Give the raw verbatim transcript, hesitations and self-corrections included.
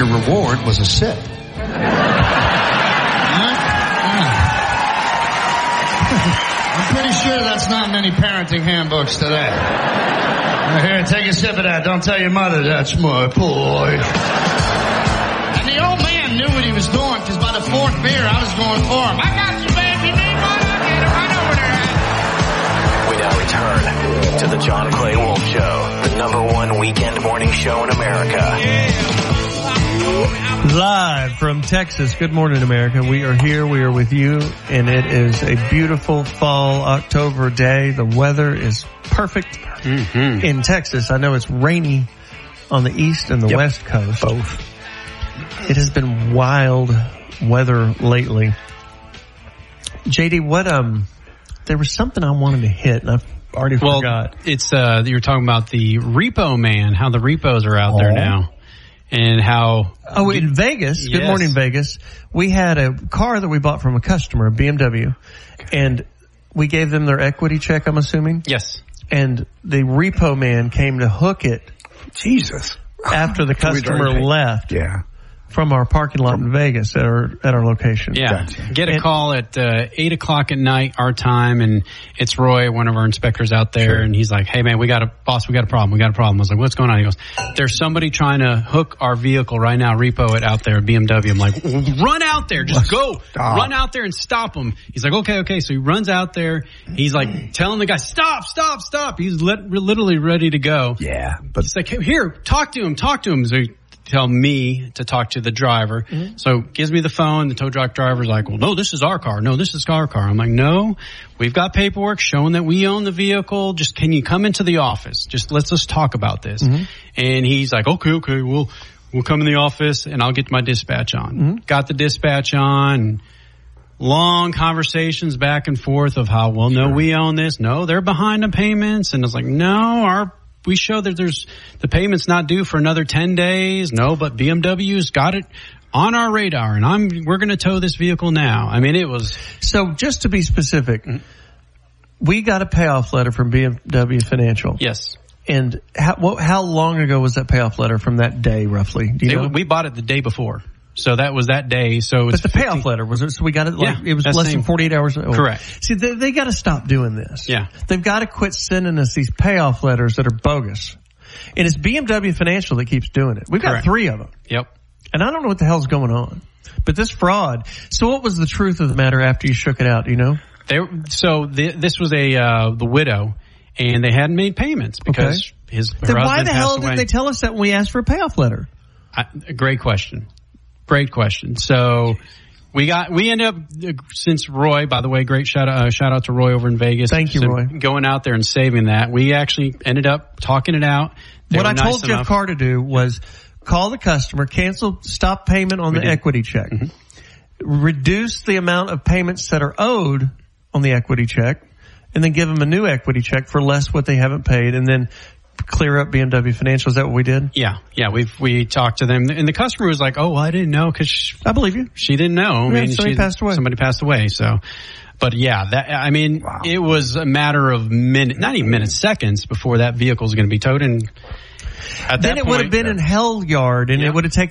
your reward was a sip. I'm pretty sure that's not many parenting handbooks today. Here, take a sip of that. Don't tell your mother that's my boy. And the old man knew what he was doing, because by the fourth beer, I was going for him. I got you, baby. You need one? I'll get it right over there. We now return to the John Clay Wolf Show, the number one weekend morning show in America. Yeah. Live from Texas. Good morning, America. We are here. We are with you, and it is a beautiful fall October day. The weather is perfect mm-hmm. in Texas. I know it's rainy on the east and the yep. west coast. Both. It has been wild weather lately. J D, what um, there was something I wanted to hit, and I already well, forgot. It's uh, you were talking about the Repo Man, how the repos are out oh. there now. And how... Oh, in Vegas, yes. Good morning, Vegas, we had a car that we bought from a customer, a B M W, and we gave them their equity check, I'm assuming? Yes. And the repo man came to hook it. Jesus. After the customer left. Yeah. From our parking lot in Vegas at our at our location. Yeah. Gotcha. Get a and, call at uh, eight o'clock at night, our time, and it's Roy, one of our inspectors out there, sure. and he's like, hey, man, we got a, boss, we got a problem, we got a problem. I was like, what's going on? He goes, there's somebody trying to hook our vehicle right now, repo it out there at B M W. I'm like, run out there, just go. Stop. Run out there and stop him. He's like, okay, okay. So he runs out there. He's like telling the guy, stop, stop, stop. He's li- literally ready to go. Yeah. But he's like, hey, here, talk to him, talk to him. So he, tell me to talk to the driver. Mm-hmm. So gives me the phone. The tow truck driver's like, well, no, this is our car. No, this is our car. I'm like, no, we've got paperwork showing that we own the vehicle. Just can you come into the office? Just let's just talk about this. Mm-hmm. And he's like, okay, okay, we'll, we'll come in the office and I'll get my dispatch on. Mm-hmm. Got the dispatch on. Long conversations back and forth of how, well, no, we own this. No, they're behind on payments. And I was like, no, our we show that there's the payment's not due for another ten days. No, but B M W's got it on our radar, and I'm we're going to tow this vehicle now. I mean, it was so. Just to be specific, we got a payoff letter from B M W Financial. Yes. And how what, how long ago was that payoff letter from that day, roughly? Do you they, know? We bought it the day before. So that was that day. So, it was but the fifty payoff letter was it? So we got it. Like, yeah, it was less same. than forty-eight hours. Oh. Correct. See, they, they got to stop doing this. Yeah, they've got to quit sending us these payoff letters that are bogus. And it's B M W Financial that keeps doing it. We've got Correct. three of them. Yep. And I don't know what the hell's going on. But this fraud. So what was the truth of the matter after you shook it out? Do you know? They so the, this was a uh, the widow, and they hadn't made payments because okay. his her then why husband the hell passed away. did they tell us that when we asked for a payoff letter? I, great question. Great question. So we got we ended up since Roy, by the way, great shout out uh, shout out to Roy over in Vegas. Thank you, Roy. Going out there and saving that. We actually ended up talking it out. They what I nice told enough. Jeff Carr to do was call the customer, cancel, stop payment on we the did. equity check, mm-hmm. reduce the amount of payments that are owed on the equity check, and then give them a new equity check for less what they haven't paid, and then clear up B M W Financial. Is that what we did? Yeah, yeah. We we talked to them, and the customer was like, "Oh, well, I didn't know because I believe you. She didn't know. I yeah, mean, somebody she, passed away. Somebody passed away. So, but yeah, that I mean, wow. It was a matter of minutes, not even minutes, seconds before that vehicle was going to be towed, and at then that it point, would have been in hell yard, and yeah. it would have taken